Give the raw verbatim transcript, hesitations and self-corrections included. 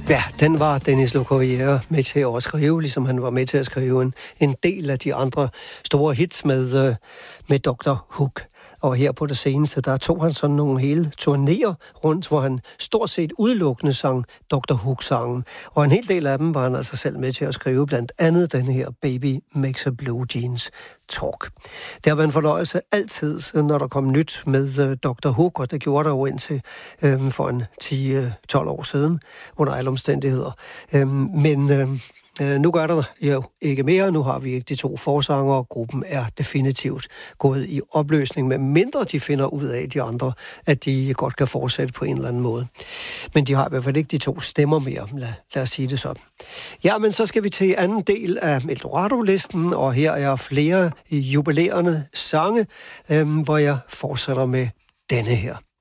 Ja, den var Dennis Locorriere med til at skrive, ligesom han var med til at skrive en, en del af de andre store hits med, uh, med doktor Hook. Og her på det seneste, der tog han sådan nogle hele turnéer rundt, hvor han stort set udelukkende sang doktor Hook-sangen. Og en hel del af dem var han altså selv med til at skrive, blandt andet den her Baby Makes a Blue Jeans Talk. Det har været en fornøjelse altid, når der kom nyt med uh, doktor Hook, og det gjorde der jo indtil um, for en ti til tolv år siden, under alle omstændigheder. Um, men... Um, Nu gør der jo ikke mere. Nu har vi ikke de to forsanger, og gruppen er definitivt gået i opløsning, med mindre de finder ud af de andre, at de godt kan fortsætte på en eller anden måde. Men de har i hvert fald ikke de to stemmer mere. Lad, lad os sige det sådan. Ja, men så skal vi til anden del af Eldorado-listen, og her er flere jubilerende sange, øhm, hvor jeg fortsætter med denne her.